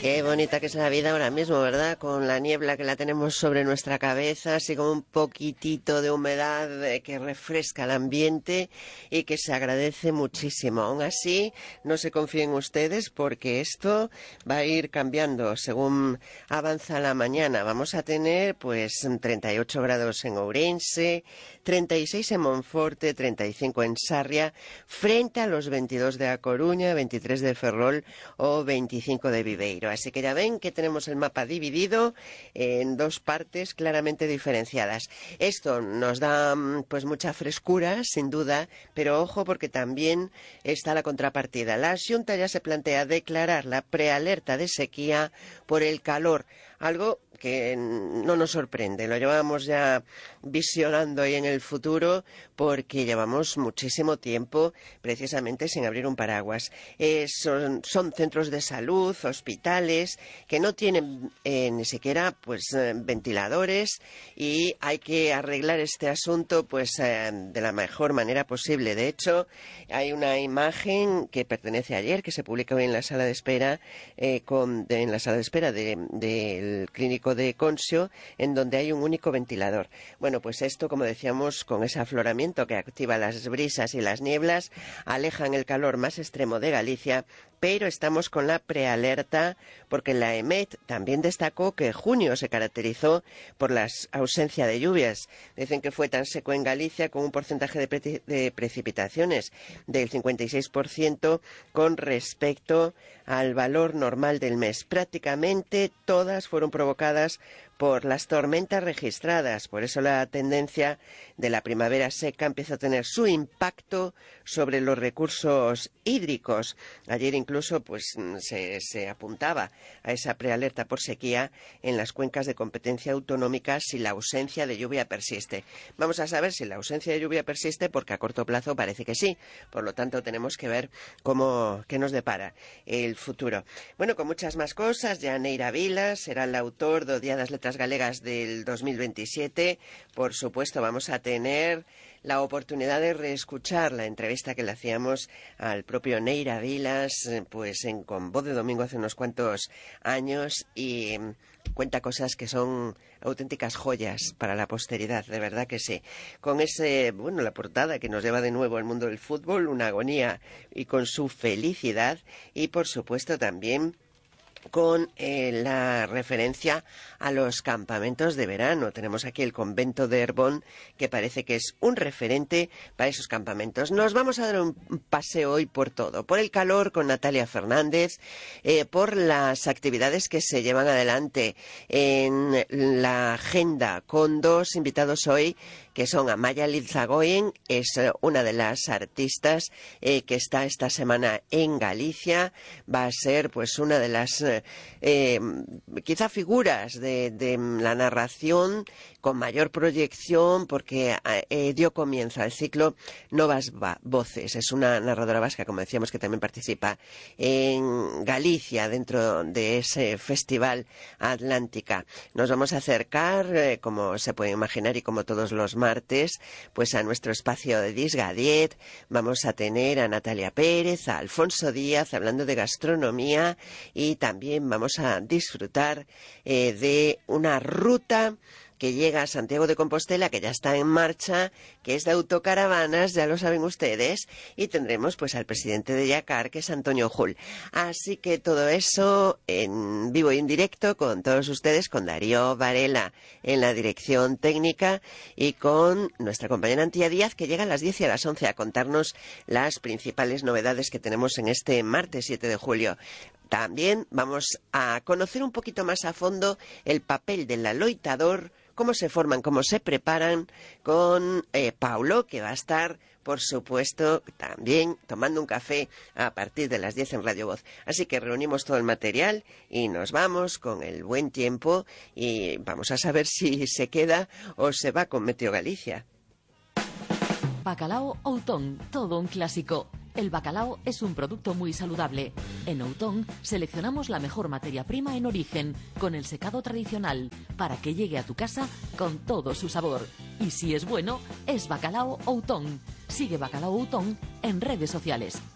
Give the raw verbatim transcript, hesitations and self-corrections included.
Qué bonita que es la vida ahora mismo, ¿verdad? Con la niebla que la tenemos sobre nuestra cabeza, así como un poquitito de humedad eh, que refresca el ambiente y que se agradece muchísimo. Aún así, no se confíen ustedes porque esto va a ir cambiando según avanza la mañana. Vamos a tener pues treinta y ocho grados en Ourense, treinta y seis en Monforte, treinta y cinco en Sarria, frente a los veintidós de A Coruña, veintitrés de Ferrol o veinticinco de Viveiro. Así que ya ven que tenemos el mapa dividido en dos partes claramente diferenciadas. Esto nos da pues mucha frescura, sin duda, pero ojo porque también está la contrapartida. La Xunta ya se plantea declarar la prealerta de sequía por el calor, algo que no nos sorprende, lo llevamos ya visionando ahí en el futuro porque llevamos muchísimo tiempo precisamente sin abrir un paraguas. Eh, son, son centros de salud, hospitales que no tienen eh, ni siquiera pues eh, ventiladores y hay que arreglar este asunto pues eh, de la mejor manera posible. De hecho, hay una imagen que pertenece a ayer que se publica hoy en la sala de espera eh, con, de, en la sala de espera del de, de clínico de Consio, en donde hay un único ventilador. Bueno, pues esto, como decíamos, con ese afloramiento que activa las brisas y las nieblas, alejan el calor más extremo de Galicia, pero estamos con la prealerta porque la EMET también destacó que junio se caracterizó por la ausencia de lluvias. Dicen que fue tan seco en Galicia con un porcentaje de, pre de precipitaciones del cincuenta y seis por ciento con respecto al valor normal del mes. Prácticamente todas fueron provocadas por las tormentas registradas. Por eso la tendencia de la primavera seca empieza a tener su impacto sobre los recursos hídricos. Ayer incluso pues se, se apuntaba a esa prealerta por sequía en las cuencas de competencia autonómica si la ausencia de lluvia persiste. Vamos a saber si la ausencia de lluvia persiste porque a corto plazo parece que sí. Por lo tanto tenemos que ver cómo, qué nos depara el futuro. Bueno, con muchas más cosas, ya Neira Vilas será el autor de Odiadas Letras Galegas del dos mil veintisiete. Por supuesto, vamos a tener la oportunidad de reescuchar la entrevista que le hacíamos al propio Neira Vilas, pues en Con Voz de Domingo hace unos cuantos años, y cuenta cosas que son auténticas joyas para la posteridad, de verdad que sí. Con ese, bueno, la portada que nos lleva de nuevo al mundo del fútbol, una agonía y con su felicidad, y por supuesto también con eh, la referencia a los campamentos de verano. Tenemos aquí el convento de Herbón, que parece que es un referente para esos campamentos. Nos vamos a dar un paseo hoy por todo, por el calor con Natalia Fernández, eh, por las actividades que se llevan adelante en la agenda, con dos invitados hoy que son Amaya Lizagoyen, es una de las artistas eh, que está esta semana en Galicia, va a ser pues una de las eh, eh, quizá figuras de, de la narración con mayor proyección porque eh, dio comienzo al ciclo Novas Voces. Es una narradora vasca, como decíamos, que también participa en Galicia dentro de ese festival Atlántica. Nos vamos a acercar, eh, como se puede imaginar y como todos los martes, pues a nuestro espacio de Disgadiet. Vamos a tener a Natalia Pérez, a Alfonso Díaz hablando de gastronomía, y también vamos a disfrutar eh, de una ruta que llega a Santiago de Compostela, que ya está en marcha, que es de autocaravanas, ya lo saben ustedes, y tendremos pues al presidente de Yacar, que es Antonio Jul. Así que todo eso en vivo y en directo con todos ustedes, con Darío Varela en la dirección técnica y con nuestra compañera Antía Díaz, que llega a las diez y a las once a contarnos las principales novedades que tenemos en este martes siete de julio. También vamos a conocer un poquito más a fondo el papel del aloitador, cómo se forman, cómo se preparan, con eh, Paulo, que va a estar, por supuesto, también tomando un café a partir de las diez en Radio Voz. Así que reunimos todo el material y nos vamos con el buen tiempo y vamos a saber si se queda o se va con Meteo Galicia. Bacalao Outón, todo un clásico. El bacalao es un producto muy saludable. En Outón seleccionamos la mejor materia prima en origen, con el secado tradicional, para que llegue a tu casa con todo su sabor. Y si es bueno, es Bacalao Outón. Sigue Bacalao Outón en redes sociales.